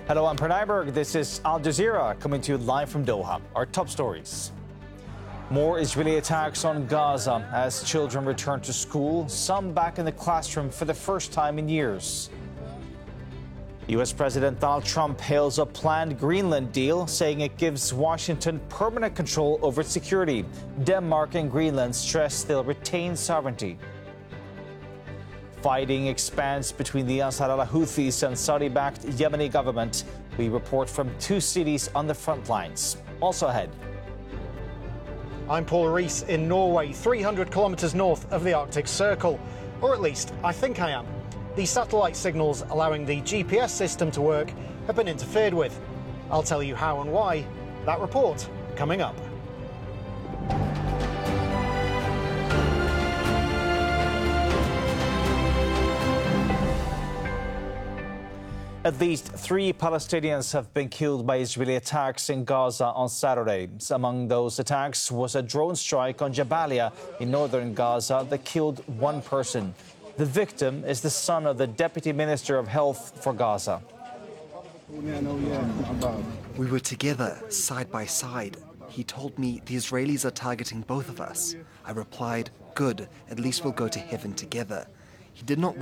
Hello, I'm Pranay Berg. This is Al Jazeera coming to you live from Doha. Our top stories. More Israeli attacks on Gaza as children return to school, some back in the classroom for the first time in years. U.S. President Donald Trump hails a planned Greenland deal, saying it gives Washington permanent control over its security. Denmark and Greenland stress they'll retain sovereignty. Fighting expands between the Ansar al-Houthis and Saudi-backed Yemeni government. We report from two cities on the front lines. Also ahead. I'm Paul Rees in Norway, 300 kilometres north of the Arctic Circle. Or at least, I think I am. The satellite signals allowing the GPS system to work have been interfered with. I'll tell you how and why. That report coming up. At least 3 Palestinians have been killed by Israeli attacks in Gaza on Saturday. Among those attacks was a drone strike on Jabalia in northern Gaza that killed 1 person. The victim is the son of the Deputy Minister of Health for Gaza. We were together, side by side. He told me the Israelis are targeting both of us. I replied, good, at least we'll go to heaven together. He did not